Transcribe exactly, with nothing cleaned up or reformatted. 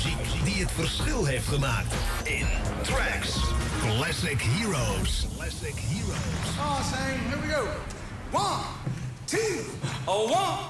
muziek die het verschil heeft gemaakt. In Tracks Classic Heroes. Classic Heroes. Oh, saying, here we go. One, two, A one.